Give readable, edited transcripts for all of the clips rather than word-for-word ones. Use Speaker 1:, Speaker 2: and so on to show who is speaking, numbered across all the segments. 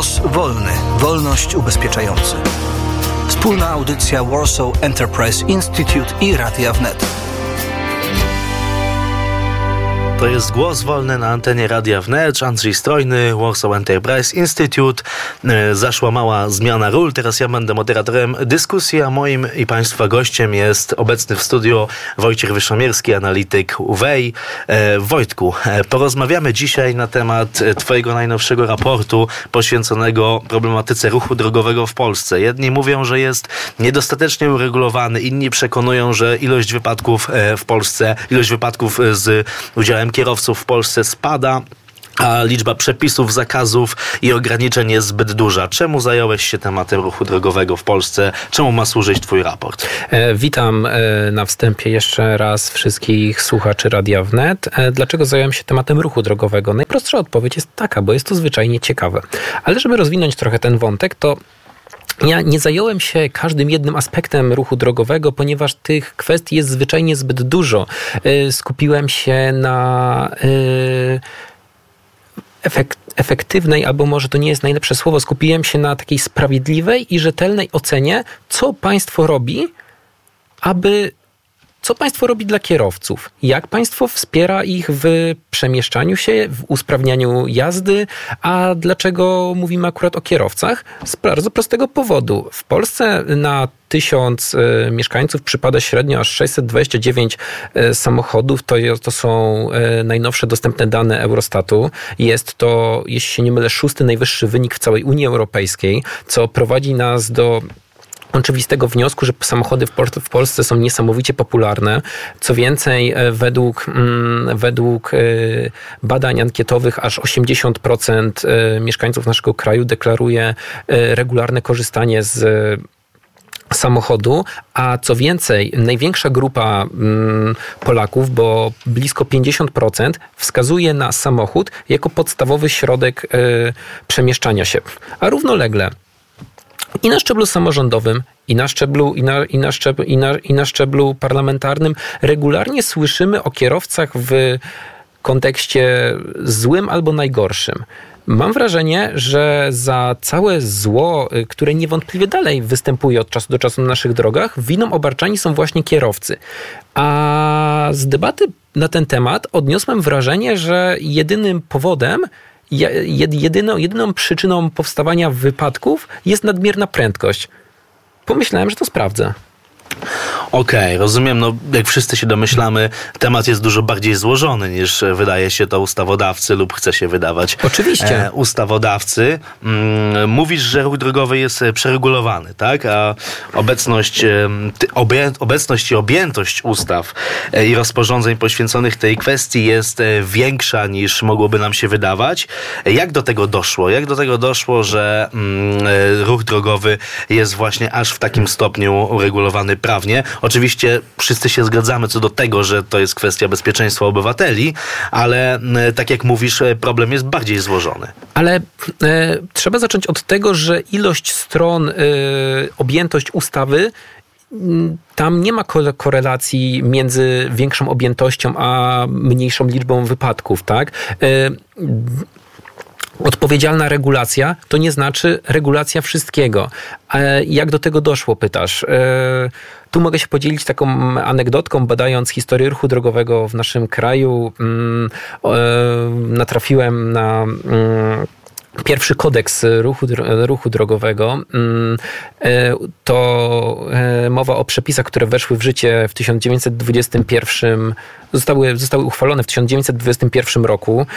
Speaker 1: Głos wolny. Wolność ubezpieczający. Wspólna audycja Warsaw Enterprise Institute i Radia Wnet.
Speaker 2: To jest Głos Wolny na antenie Radia Wnet. Andrzej Strojny, Warsaw Enterprise Institute. Zaszła mała zmiana ról. Teraz ja będę moderatorem dyskusji, a moim i Państwa gościem jest obecny w studiu Wojciech Wyszomierski, analityk UWEI. Wojtku, porozmawiamy dzisiaj na temat Twojego najnowszego raportu poświęconego problematyce ruchu drogowego w Polsce. Jedni mówią, że jest niedostatecznie uregulowany, inni przekonują, że ilość wypadków w Polsce, ilość wypadków z udziałem kierowców w Polsce spada, a liczba przepisów, zakazów i ograniczeń jest zbyt duża. Czemu zająłeś się tematem ruchu drogowego w Polsce? Czemu ma służyć Twój raport?
Speaker 3: Witam na wstępie jeszcze raz wszystkich słuchaczy Radia Wnet. Dlaczego zająłem się tematem ruchu drogowego? Najprostsza odpowiedź jest taka, bo jest to zwyczajnie ciekawe. Ale żeby rozwinąć trochę ten wątek, to ja nie zająłem się każdym jednym aspektem ruchu drogowego, ponieważ tych kwestii jest zwyczajnie zbyt dużo. Skupiłem się na efektywnej, albo może to nie jest najlepsze słowo, skupiłem się na takiej sprawiedliwej i rzetelnej ocenie, co państwo robi dla kierowców? Jak państwo wspiera ich w przemieszczaniu się, w usprawnianiu jazdy? A dlaczego mówimy akurat o kierowcach? Z bardzo prostego powodu. W Polsce na 1000 mieszkańców przypada średnio aż 629 samochodów. To są najnowsze dostępne dane Eurostatu. Jest to, jeśli się nie mylę, 6. najwyższy wynik w całej Unii Europejskiej, co prowadzi nas do oczywistego wniosku, że samochody w Polsce są niesamowicie popularne. Co więcej, według badań ankietowych aż 80% mieszkańców naszego kraju deklaruje regularne korzystanie z samochodu, a co więcej, największa grupa Polaków, bo blisko 50%, wskazuje na samochód jako podstawowy środek przemieszczania się. A równolegle i na szczeblu samorządowym, i na szczeblu parlamentarnym regularnie słyszymy o kierowcach w kontekście złym albo najgorszym. Mam wrażenie, że za całe zło, które niewątpliwie dalej występuje od czasu do czasu na naszych drogach, winą obarczani są właśnie kierowcy. A z debaty na ten temat odniosłem wrażenie, że jedynym powodem, jedyną przyczyną powstawania wypadków jest nadmierna prędkość. Pomyślałem, że to sprawdzę.
Speaker 2: Okej, rozumiem. No, jak wszyscy się domyślamy, temat jest dużo bardziej złożony niż wydaje się to ustawodawcy lub chce się wydawać.
Speaker 3: Oczywiście.
Speaker 2: Ustawodawcy. Mówisz, że ruch drogowy jest przeregulowany, tak? A obecność i objętość ustaw i rozporządzeń poświęconych tej kwestii jest większa niż mogłoby nam się wydawać. Jak do tego doszło? Jak do tego doszło, że ruch drogowy jest właśnie aż w takim stopniu uregulowany prawnie? Oczywiście wszyscy się zgadzamy co do tego, że to jest kwestia bezpieczeństwa obywateli, ale tak jak mówisz, problem jest bardziej złożony.
Speaker 3: Ale trzeba zacząć od tego, że ilość stron, objętość ustawy, tam nie ma korelacji między większą objętością a mniejszą liczbą wypadków, tak? Odpowiedzialna regulacja to nie znaczy regulacja wszystkiego. Jak do tego doszło, pytasz? Tu mogę się podzielić taką anegdotką. Badając historię ruchu drogowego w naszym kraju, natrafiłem na pierwszy kodeks ruchu drogowego. To mowa o przepisach, które weszły w życie w 1921, zostały uchwalone w 1921 roku.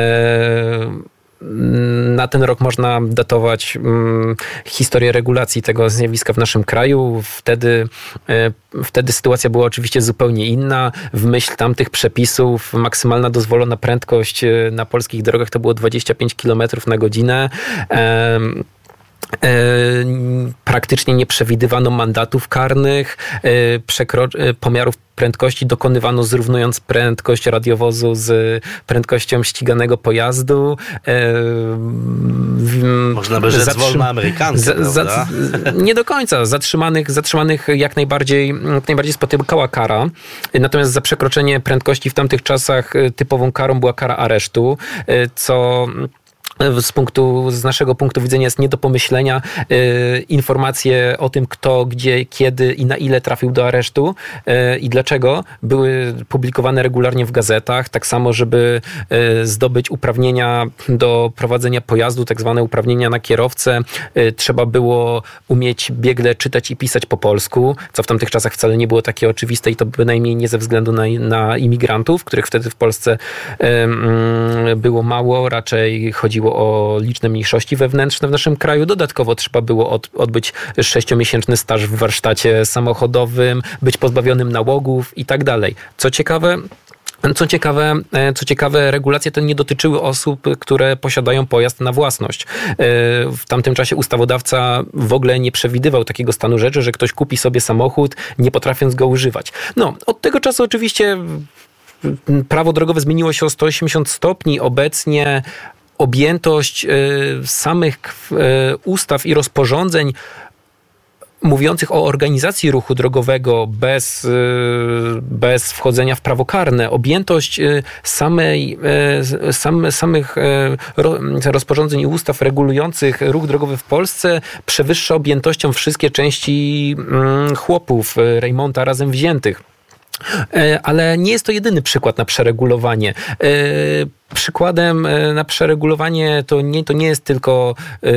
Speaker 3: Na ten rok można datować historię regulacji tego zjawiska w naszym kraju. Wtedy sytuacja była oczywiście zupełnie inna. W myśl tamtych przepisów maksymalna dozwolona prędkość na polskich drogach to było 25 km na godzinę. Praktycznie nie przewidywano mandatów karnych, pomiarów prędkości dokonywano zrównując prędkość radiowozu z prędkością ściganego pojazdu.
Speaker 2: Można by rzec wolna amerykanka,
Speaker 3: nie do końca. Zatrzymanych jak najbardziej spotykała kara. Natomiast za przekroczenie prędkości w tamtych czasach typową karą była kara aresztu, co z naszego punktu widzenia jest nie do pomyślenia. Informacje o tym, kto, gdzie, kiedy i na ile trafił do aresztu i dlaczego były publikowane regularnie w gazetach. Tak samo, żeby zdobyć uprawnienia do prowadzenia pojazdu, tak zwane uprawnienia na kierowcę, trzeba było umieć biegle czytać i pisać po polsku, co w tamtych czasach wcale nie było takie oczywiste i to bynajmniej nie ze względu na imigrantów, których wtedy w Polsce było mało, raczej chodziło o liczne mniejszości wewnętrzne w naszym kraju. Dodatkowo trzeba było odbyć 6-miesięczny staż w warsztacie samochodowym, być pozbawionym nałogów i tak dalej. Co ciekawe, regulacje te nie dotyczyły osób, które posiadają pojazd na własność. W tamtym czasie ustawodawca w ogóle nie przewidywał takiego stanu rzeczy, że ktoś kupi sobie samochód, nie potrafiąc go używać. No, od tego czasu oczywiście prawo drogowe zmieniło się o 180 stopni. Obecnie objętość samych ustaw i rozporządzeń mówiących o organizacji ruchu drogowego bez wchodzenia w prawo karne, objętość samych rozporządzeń i ustaw regulujących ruch drogowy w Polsce przewyższa objętością wszystkie części chłopów Rejmonta razem wziętych. Ale nie jest to jedyny przykład na przeregulowanie. Przykładem na przeregulowanie to nie jest tylko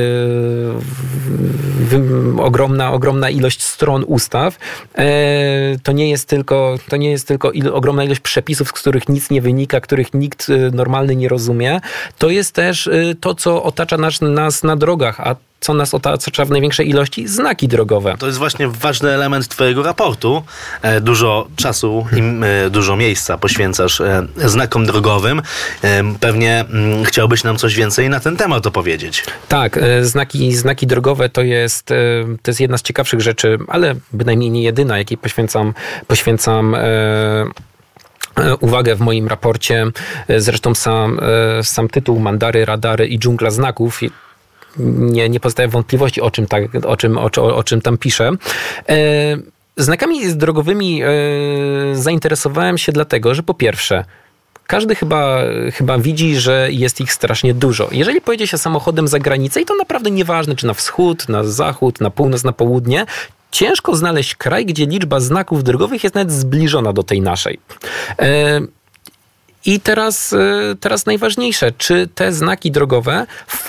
Speaker 3: ogromna ilość stron ustaw, to nie jest tylko ogromna ilość przepisów, z których nic nie wynika, których nikt normalny nie rozumie. To jest też to, co otacza nas na drogach, a co nas otacza w największej ilości? Znaki drogowe.
Speaker 2: To jest właśnie ważny element twojego raportu. Dużo czasu i dużo miejsca poświęcasz znakom drogowym. Pewnie chciałbyś nam coś więcej na ten temat opowiedzieć.
Speaker 3: Tak, znaki drogowe to jest jedna z ciekawszych rzeczy, ale bynajmniej nie jedyna, jakiej poświęcam uwagę w moim raporcie. Zresztą sam tytuł Mandary, radary i dżungla znaków nie pozostawia wątpliwości, o czym tam piszę. Znakami drogowymi zainteresowałem się dlatego, że po pierwsze, każdy chyba widzi, że jest ich strasznie dużo. Jeżeli pojedzie się samochodem za granicę i to naprawdę nieważne, czy na wschód, na zachód, na północ, na południe, ciężko znaleźć kraj, gdzie liczba znaków drogowych jest nawet zbliżona do tej naszej. I teraz najważniejsze, czy te znaki drogowe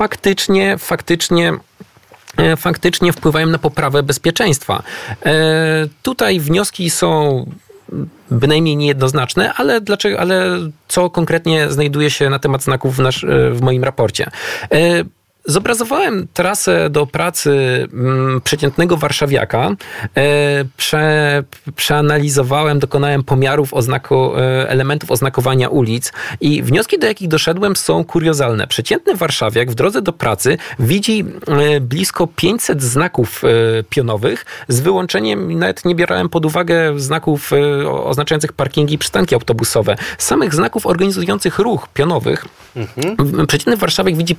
Speaker 3: faktycznie wpływają na poprawę bezpieczeństwa. Tutaj wnioski są bynajmniej niejednoznaczne, ale co konkretnie znajduje się na temat znaków w moim raporcie? Zobrazowałem trasę do pracy przeciętnego warszawiaka, przeanalizowałem, dokonałem pomiarów elementów oznakowania ulic i wnioski, do jakich doszedłem, są kuriozalne. Przeciętny warszawiak w drodze do pracy widzi blisko 500 znaków pionowych, z wyłączeniem, nawet nie bierałem pod uwagę znaków oznaczających parkingi i przystanki autobusowe. Samych znaków organizujących ruch pionowych przeciętny warszawiak widzi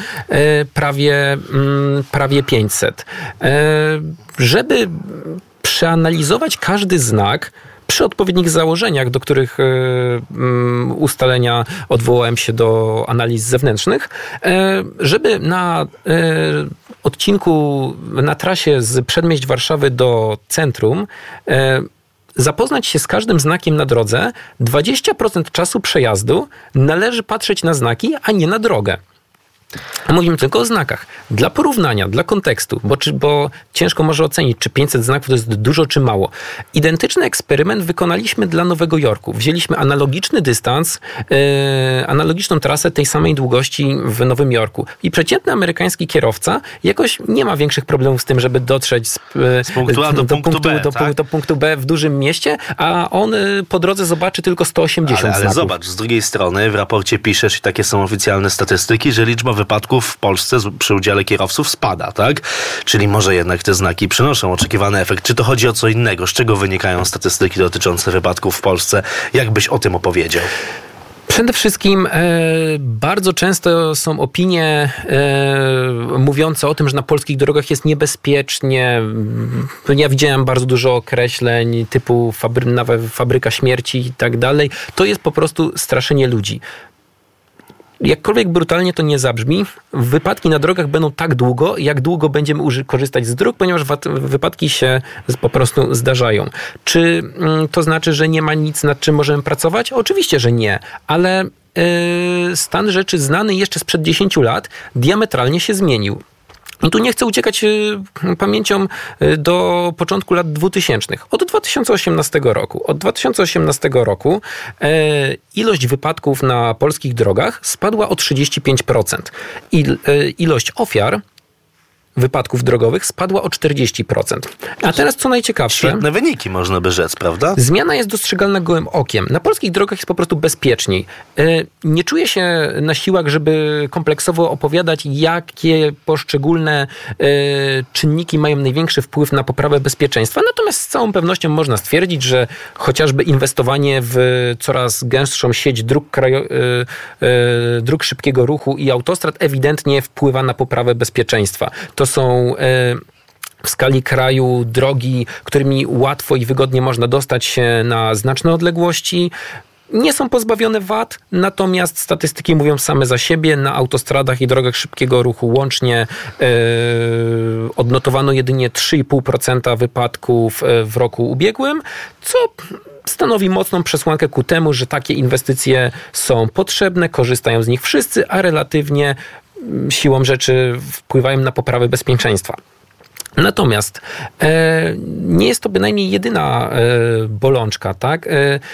Speaker 3: prawie 500. Żeby przeanalizować każdy znak przy odpowiednich założeniach, do których ustalenia odwołałem się do analiz zewnętrznych, żeby na odcinku, na trasie z przedmieść Warszawy do centrum zapoznać się z każdym znakiem na drodze, 20% czasu przejazdu należy patrzeć na znaki, a nie na drogę. Mówimy tylko o znakach. Dla porównania, dla kontekstu, bo ciężko może ocenić, czy 500 znaków to jest dużo, czy mało. Identyczny eksperyment wykonaliśmy dla Nowego Jorku. Wzięliśmy analogiczny dystans, analogiczną trasę tej samej długości w Nowym Jorku. I przeciętny amerykański kierowca jakoś nie ma większych problemów z tym, żeby dotrzeć z
Speaker 2: punktu A do
Speaker 3: punktu B w dużym mieście, a on po drodze zobaczy tylko 180 znaków.
Speaker 2: Ale zobacz, z drugiej strony w raporcie piszesz, i takie są oficjalne statystyki, że liczba wypadków w Polsce przy udziale kierowców spada, tak? Czyli może jednak te znaki przynoszą oczekiwany efekt. Czy to chodzi o co innego? Z czego wynikają statystyki dotyczące wypadków w Polsce? Jak byś o tym opowiedział?
Speaker 3: Przede wszystkim bardzo często są opinie mówiące o tym, że na polskich drogach jest niebezpiecznie. Ja widziałem bardzo dużo określeń typu fabryka śmierci i tak dalej. To jest po prostu straszenie ludzi. Jakkolwiek brutalnie to nie zabrzmi, wypadki na drogach będą tak długo, jak długo będziemy korzystać z dróg, ponieważ wypadki się po prostu zdarzają. Czy to znaczy, że nie ma nic, nad czym możemy pracować? Oczywiście, że nie, ale stan rzeczy znany jeszcze sprzed 10 lat diametralnie się zmienił. I tu nie chcę uciekać pamięcią do początku lat 2000. Od 2018 roku. Od 2018 roku ilość wypadków na polskich drogach spadła o 35%. Ilość ofiar wypadków drogowych spadła o 40%. A teraz co najciekawsze...
Speaker 2: Świetne wyniki, można by rzec, prawda?
Speaker 3: Zmiana jest dostrzegalna gołym okiem. Na polskich drogach jest po prostu bezpieczniej. Nie czuję się na siłach, żeby kompleksowo opowiadać, jakie poszczególne czynniki mają największy wpływ na poprawę bezpieczeństwa. Natomiast z całą pewnością można stwierdzić, że chociażby inwestowanie w coraz gęstszą sieć dróg szybkiego ruchu i autostrad ewidentnie wpływa na poprawę bezpieczeństwa. To są w skali kraju drogi, którymi łatwo i wygodnie można dostać się na znaczne odległości. Nie są pozbawione wad, natomiast statystyki mówią same za siebie. Na autostradach i drogach szybkiego ruchu łącznie odnotowano jedynie 3,5% wypadków w roku ubiegłym, co stanowi mocną przesłankę ku temu, że takie inwestycje są potrzebne, korzystają z nich wszyscy, a relatywnie siłą rzeczy wpływają na poprawę bezpieczeństwa. Natomiast nie jest to bynajmniej jedyna bolączka, tak?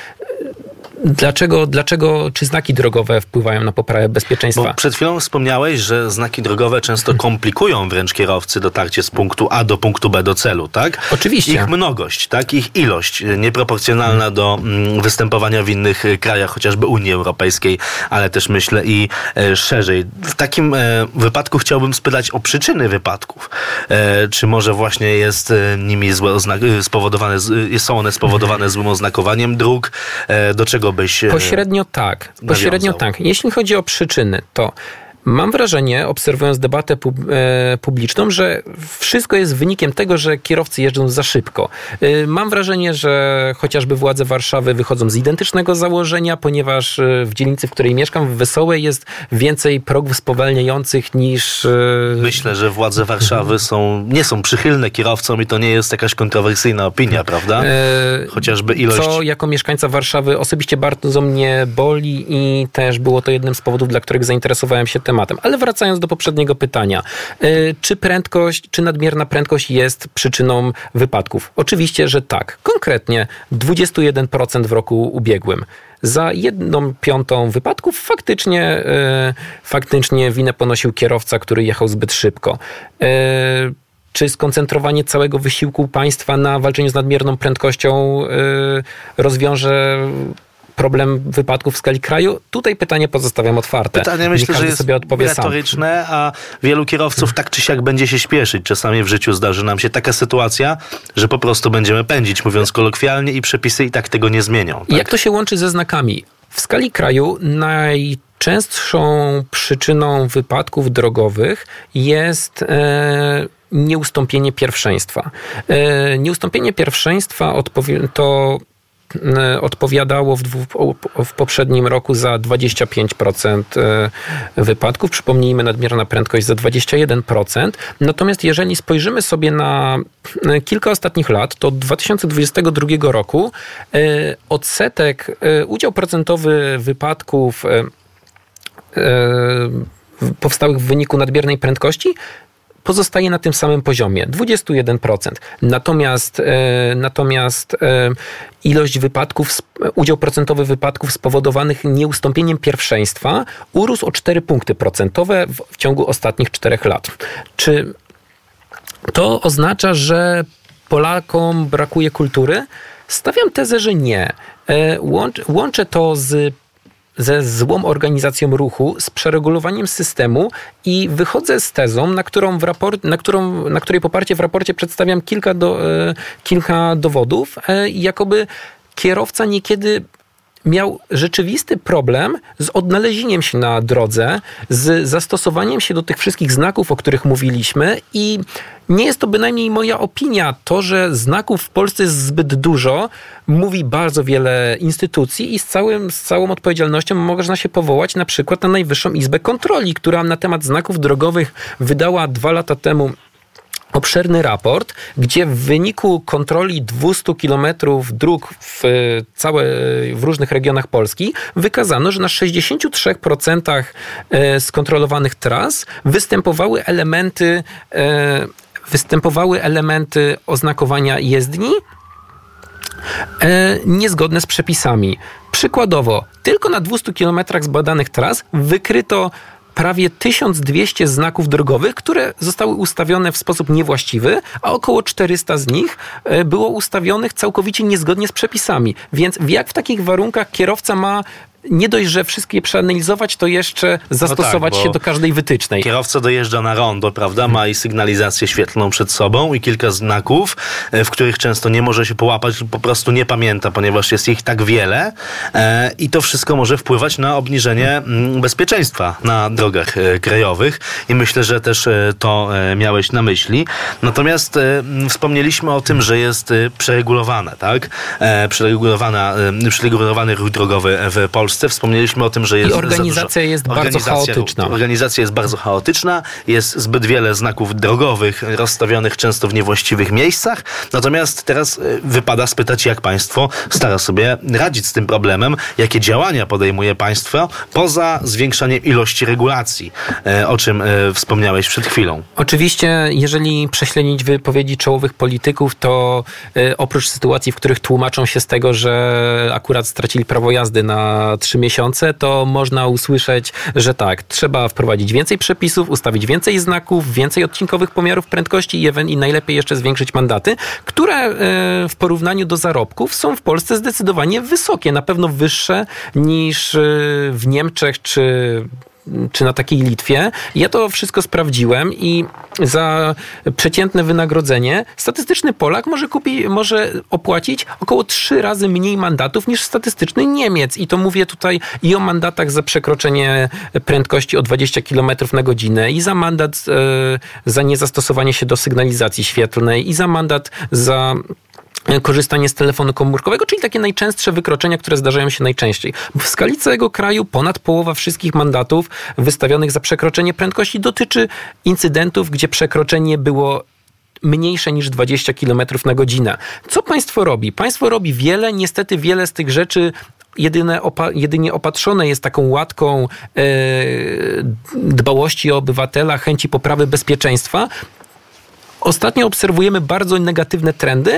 Speaker 3: Dlaczego, czy znaki drogowe wpływają na poprawę bezpieczeństwa?
Speaker 2: Bo przed chwilą wspomniałeś, że znaki drogowe często komplikują wręcz kierowcy dotarcie z punktu A do punktu B do celu, tak?
Speaker 3: Oczywiście.
Speaker 2: Ich mnogość, tak? Ich ilość nieproporcjonalna do występowania w innych krajach, chociażby Unii Europejskiej, ale też myślę i szerzej. W takim wypadku chciałbym spytać o przyczyny wypadków. Czy może właśnie jest nimi są one spowodowane złym oznakowaniem dróg? Do czego byś
Speaker 3: Pośrednio tak. Jeśli chodzi o przyczyny, to mam wrażenie, obserwując debatę publiczną, że wszystko jest wynikiem tego, że kierowcy jeżdżą za szybko. Mam wrażenie, że chociażby władze Warszawy wychodzą z identycznego założenia, ponieważ w dzielnicy, w której mieszkam, w Wesołej, jest więcej progów spowalniających niż...
Speaker 2: Myślę, że władze Warszawy nie są przychylne kierowcom i to nie jest jakaś kontrowersyjna opinia, prawda? Chociażby ilość...
Speaker 3: Co jako mieszkańca Warszawy osobiście bardzo mnie boli i też było to jednym z powodów, dla których zainteresowałem się tematem. Ale wracając do poprzedniego pytania. Czy nadmierna prędkość jest przyczyną wypadków? Oczywiście, że tak. Konkretnie 21% w roku ubiegłym. Za 1/5 wypadków faktycznie winę ponosił kierowca, który jechał zbyt szybko. Czy skoncentrowanie całego wysiłku państwa na walczeniu z nadmierną prędkością rozwiąże problem wypadków w skali kraju? Tutaj pytanie pozostawiam otwarte.
Speaker 2: Pytanie myślę, że jest retoryczne, a wielu kierowców tak czy siak będzie się śpieszyć. Czasami w życiu zdarzy nam się taka sytuacja, że po prostu będziemy pędzić, mówiąc kolokwialnie, i przepisy i tak tego nie zmienią. Tak?
Speaker 3: Jak to się łączy ze znakami? W skali kraju najczęstszą przyczyną wypadków drogowych jest nieustąpienie pierwszeństwa. Nieustąpienie pierwszeństwa odpowiadało w poprzednim roku za 25% wypadków. Przypomnijmy, nadmierna prędkość za 21%. Natomiast jeżeli spojrzymy sobie na kilka ostatnich lat, to od 2022 roku udział procentowy wypadków powstałych w wyniku nadmiernej prędkości pozostaje na tym samym poziomie, 21%. Natomiast ilość wypadków, udział procentowy wypadków spowodowanych nieustąpieniem pierwszeństwa urósł o 4 punkty procentowe w ciągu ostatnich 4 lat. Czy to oznacza, że Polakom brakuje kultury? Stawiam tezę, że nie. Łączę to ze złą organizacją ruchu, z przeregulowaniem systemu i wychodzę z tezą, na której poparcie w raporcie przedstawiam kilka dowodów, jakoby kierowca niekiedy miał rzeczywisty problem z odnalezieniem się na drodze, z zastosowaniem się do tych wszystkich znaków, o których mówiliśmy i nie jest to bynajmniej moja opinia. To, że znaków w Polsce jest zbyt dużo, mówi bardzo wiele instytucji i z całą odpowiedzialnością można się powołać na przykład na Najwyższą Izbę Kontroli, która na temat znaków drogowych wydała 2 lata temu obszerny raport, gdzie w wyniku kontroli 200 kilometrów dróg w różnych regionach Polski wykazano, że na 63% skontrolowanych tras występowały elementy oznakowania jezdni niezgodne z przepisami. Przykładowo, tylko na 200 kilometrach zbadanych tras wykryto prawie 1200 znaków drogowych, które zostały ustawione w sposób niewłaściwy, a około 400 z nich było ustawionych całkowicie niezgodnie z przepisami. Więc jak w takich warunkach kierowca ma nie dość, że wszystkie przeanalizować, to jeszcze zastosować się do każdej wytycznej.
Speaker 2: Kierowca dojeżdża na rondo, prawda? Ma i sygnalizację świetlną przed sobą i kilka znaków, w których często nie może się połapać, po prostu nie pamięta, ponieważ jest ich tak wiele i to wszystko może wpływać na obniżenie bezpieczeństwa na drogach krajowych i myślę, że też to miałeś na myśli. Wspomnieliśmy o tym, że jest przeregulowane, tak? Przeregulowany ruch drogowy w Polsce. Wspomnieliśmy o tym, że jest...
Speaker 3: I organizacja jest bardzo chaotyczna.
Speaker 2: Organizacja jest bardzo chaotyczna, jest zbyt wiele znaków drogowych rozstawionych często w niewłaściwych miejscach. Natomiast teraz wypada spytać, jak państwo stara sobie radzić z tym problemem, jakie działania podejmuje państwo poza zwiększaniem ilości regulacji, o czym wspomniałeś przed chwilą.
Speaker 3: Oczywiście, jeżeli prześlenić wypowiedzi czołowych polityków, to oprócz sytuacji, w których tłumaczą się z tego, że akurat stracili prawo jazdy na 3 miesiące, to można usłyszeć, że tak, trzeba wprowadzić więcej przepisów, ustawić więcej znaków, więcej odcinkowych pomiarów prędkości i najlepiej jeszcze zwiększyć mandaty, które w porównaniu do zarobków są w Polsce zdecydowanie wysokie, na pewno wyższe niż w Niemczech czy na takiej Litwie. Ja to wszystko sprawdziłem i za przeciętne wynagrodzenie statystyczny Polak może opłacić około 3 razy mniej mandatów niż statystyczny Niemiec. I to mówię tutaj i o mandatach za przekroczenie prędkości o 20 km na godzinę, i za mandat za niezastosowanie się do sygnalizacji świetlnej, i za mandat za korzystanie z telefonu komórkowego, czyli takie najczęstsze wykroczenia, które zdarzają się najczęściej. W skali całego kraju ponad połowa wszystkich mandatów wystawionych za przekroczenie prędkości dotyczy incydentów, gdzie przekroczenie było mniejsze niż 20 km na godzinę. Co państwo robi? Państwo robi wiele, niestety wiele z tych rzeczy jedynie opatrzone jest taką łatką dbałości o obywatela, chęci poprawy bezpieczeństwa. Ostatnio obserwujemy bardzo negatywne trendy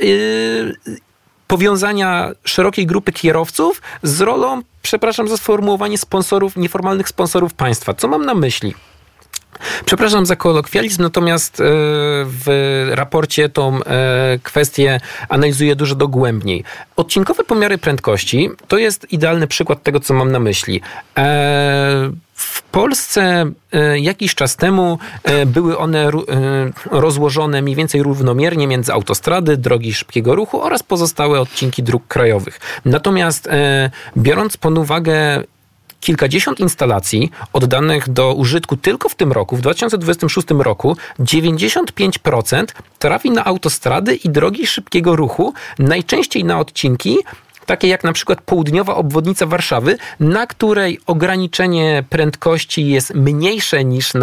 Speaker 3: powiązania szerokiej grupy kierowców z rolą, przepraszam za sformułowanie, nieformalnych sponsorów państwa. Co mam na myśli? Przepraszam za kolokwializm, natomiast w raporcie tą kwestię analizuję dużo dogłębniej. Odcinkowe pomiary prędkości to jest idealny przykład tego, co mam na myśli. W Polsce jakiś czas temu były one rozłożone mniej więcej równomiernie między autostrady, drogi szybkiego ruchu oraz pozostałe odcinki dróg krajowych. Natomiast biorąc pod uwagę kilkadziesiąt instalacji oddanych do użytku tylko w tym roku, w 2026 roku, 95% trafi na autostrady i drogi szybkiego ruchu, najczęściej na odcinki takie jak na przykład południowa obwodnica Warszawy, na której ograniczenie prędkości jest mniejsze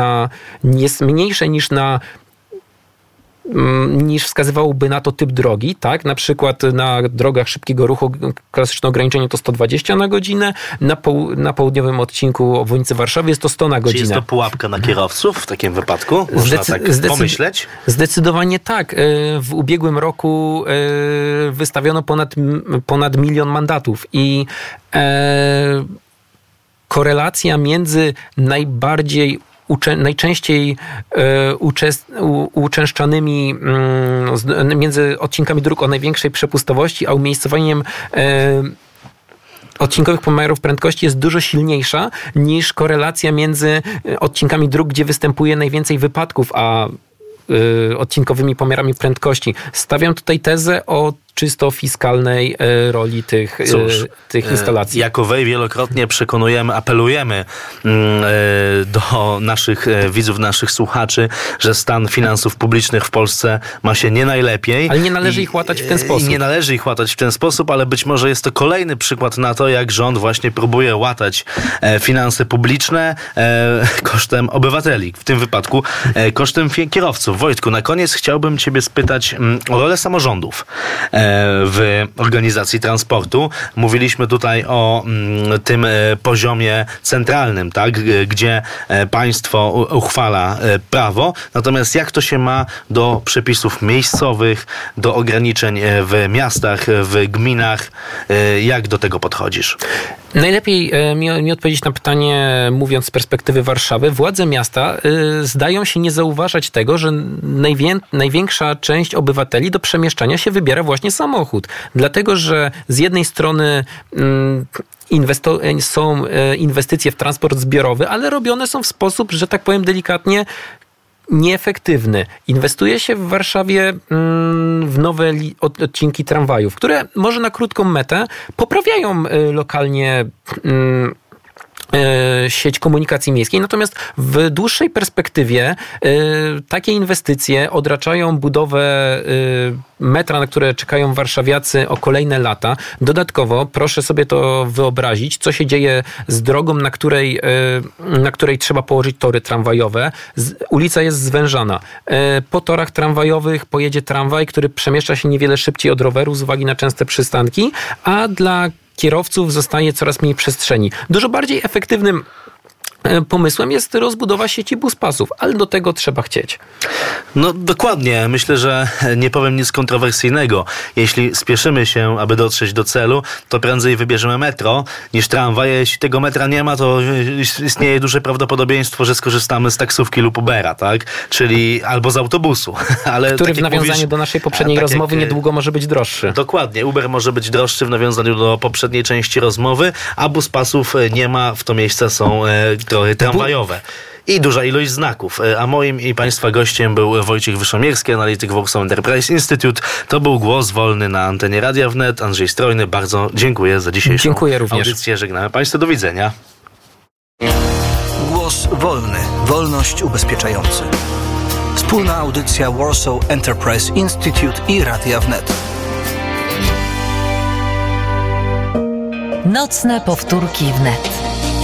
Speaker 3: niż wskazywałoby na to typ drogi, tak? Na przykład na drogach szybkiego ruchu klasyczne ograniczenie to 120 na godzinę, na południowym odcinku obwodnicy Warszawy jest to 100 na godzinę. Czy
Speaker 2: jest to pułapka na kierowców w takim wypadku? Można pomyśleć?
Speaker 3: Zdecydowanie tak. W ubiegłym roku wystawiono ponad 1 milion mandatów i korelacja między najczęściej uczęszczanymi między odcinkami dróg o największej przepustowości, a umiejscowaniem odcinkowych pomiarów prędkości jest dużo silniejsza niż korelacja między odcinkami dróg, gdzie występuje najwięcej wypadków, a odcinkowymi pomiarami prędkości. Stawiam tutaj tezę o czysto fiskalnej roli tych instalacji.
Speaker 2: Jako Wej wielokrotnie apelujemy do naszych widzów, naszych słuchaczy, że stan finansów publicznych w Polsce ma się nie najlepiej.
Speaker 3: Ale nie należy ich łatać w ten sposób.
Speaker 2: Nie należy ich łatać w ten sposób, ale być może jest to kolejny przykład na to, jak rząd właśnie próbuje łatać finanse publiczne kosztem obywateli. W tym wypadku kosztem kierowców. Wojtku, na koniec chciałbym ciebie spytać o rolę samorządów w organizacji transportu. Mówiliśmy tutaj o tym poziomie centralnym, tak, gdzie państwo uchwala prawo. Natomiast jak to się ma do przepisów miejscowych, do ograniczeń w miastach, w gminach? Jak do tego podchodzisz?
Speaker 3: Najlepiej mi odpowiedzieć na pytanie, mówiąc z perspektywy Warszawy. Władze miasta zdają się nie zauważać tego, że największa część obywateli do przemieszczania się wybiera właśnie samochód. Dlatego, że z jednej strony są inwestycje w transport zbiorowy, ale robione są w sposób, że tak powiem delikatnie, nieefektywny. Inwestuje się w Warszawie w nowe odcinki tramwajów, które może na krótką metę poprawiają lokalnie sieć komunikacji miejskiej. Natomiast w dłuższej perspektywie takie inwestycje odraczają budowę metra, na które czekają warszawiacy o kolejne lata. Dodatkowo proszę sobie to wyobrazić, co się dzieje z drogą, na której trzeba położyć tory tramwajowe. Ulica jest zwężana. Po torach tramwajowych pojedzie tramwaj, który przemieszcza się niewiele szybciej od roweru z uwagi na częste przystanki, a dla kierowców zostaje coraz mniej przestrzeni. Dużo bardziej efektywnym pomysłem jest rozbudowa sieci buspasów, ale do tego trzeba chcieć.
Speaker 2: No dokładnie. Myślę, że nie powiem nic kontrowersyjnego. Jeśli spieszymy się, aby dotrzeć do celu, to prędzej wybierzemy metro niż tramwaj. Jeśli tego metra nie ma, to istnieje duże prawdopodobieństwo, że skorzystamy z taksówki lub Ubera, tak? Czyli albo z autobusu. Ale
Speaker 3: który tak w nawiązaniu do naszej poprzedniej rozmowy niedługo może być droższy.
Speaker 2: Dokładnie. Uber może być droższy w nawiązaniu do poprzedniej części rozmowy, a buspasów nie ma. W to miejsce są tory tramwajowe. I duża ilość znaków. A moim i państwa gościem był Wojciech Wyszomierski, analityk Warsaw Enterprise Institute. To był Głos Wolny na antenie Radia Wnet. Andrzej Strojny, bardzo dziękuję za dzisiejszą audycję. Żegnamy Państwa. Do widzenia.
Speaker 1: Głos Wolny. Wolność ubezpieczający. Wspólna audycja Warsaw Enterprise Institute i Radia Wnet.
Speaker 4: Nocne powtórki wnet.